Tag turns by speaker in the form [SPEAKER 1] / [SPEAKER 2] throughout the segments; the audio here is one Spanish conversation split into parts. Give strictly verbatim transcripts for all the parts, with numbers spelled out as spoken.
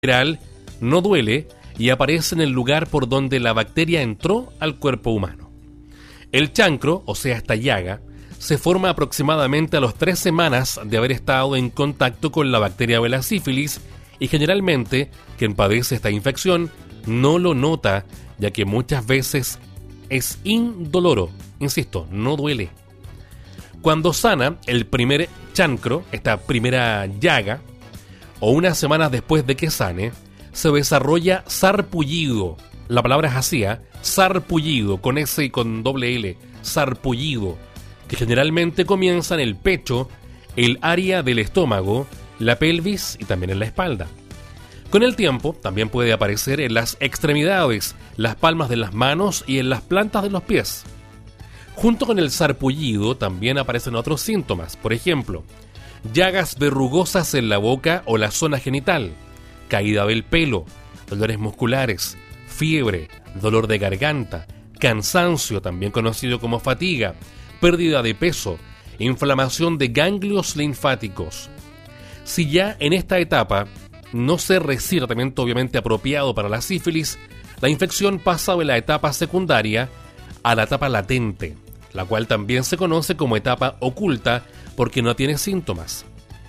[SPEAKER 1] general no duele y aparece en el lugar por donde la bacteria entró al cuerpo humano. El chancro, o sea, esta llaga, se forma aproximadamente a las tres semanas de haber estado en contacto con la bacteria de la sífilis y generalmente quien padece esta infección no lo nota, ya que muchas veces es indoloro, insisto, no duele. Cuando sana el primer chancro, esta primera llaga, o unas semanas después de que sane, se desarrolla sarpullido. La palabra es así, ¿eh? Sarpullido, con S y con doble L, sarpullido, que generalmente comienza en el pecho, el área del estómago, la pelvis y también en la espalda. Con el tiempo también puede aparecer en las extremidades, las palmas de las manos y en las plantas de los pies. Junto con el sarpullido también aparecen otros síntomas, por ejemplo, llagas verrugosas en la boca o la zona genital, caída del pelo, dolores musculares, fiebre, dolor de garganta, cansancio, también conocido como fatiga, pérdida de peso, inflamación de ganglios linfáticos. Si ya en esta etapa no se recibe tratamiento obviamente apropiado para la sífilis, la infección pasa de la etapa secundaria a la etapa latente, la cual también se conoce como etapa oculta porque no tiene síntomas.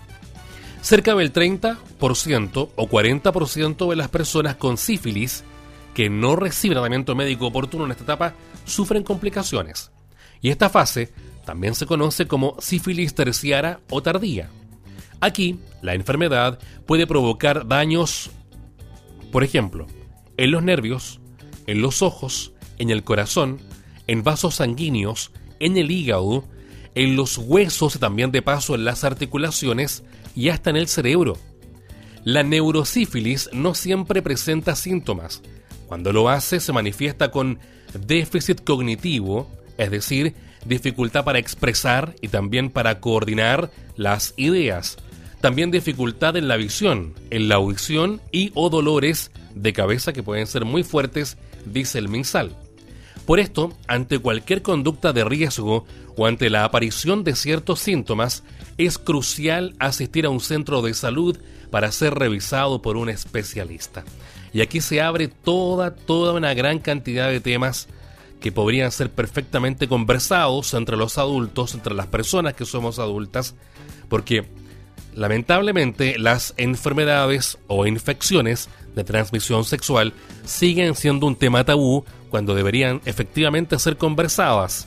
[SPEAKER 1] Cerca del treinta por ciento o cuarenta por ciento de las personas con sífilis que no reciben tratamiento médico oportuno en esta etapa sufren complicaciones. Y esta fase también se conoce como sífilis terciaria o tardía. Aquí, la enfermedad puede provocar daños, por ejemplo, en los nervios, en los ojos, en el corazón, en vasos sanguíneos, en el hígado, en los huesos y también de paso en las articulaciones y hasta en el cerebro. La neurosífilis no siempre presenta síntomas. Cuando lo hace se manifiesta con déficit cognitivo, es decir, dificultad para expresar y también para coordinar las ideas. También dificultad en la visión, en la audición y o dolores de cabeza que pueden ser muy fuertes, dice el MinSal. Por esto, ante cualquier conducta de riesgo o ante la aparición de ciertos síntomas, es crucial asistir a un centro de salud para ser revisado por un especialista. Y aquí se abre toda, toda una gran cantidad de temas que podrían ser perfectamente conversados entre los adultos, entre las personas que somos adultas, porque lamentablemente las enfermedades o infecciones de transmisión sexual siguen siendo un tema tabú cuando deberían efectivamente ser conversadas.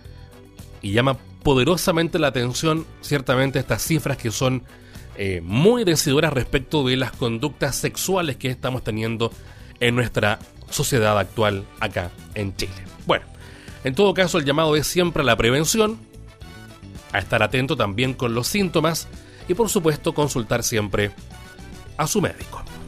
[SPEAKER 1] Y llama poderosamente la atención ciertamente estas cifras que son eh, muy decidoras respecto de las conductas sexuales que estamos teniendo en nuestra sociedad actual acá en Chile. Bueno, en todo caso el llamado es siempre a la prevención, a estar atento también con los síntomas y por supuesto consultar siempre a su médico.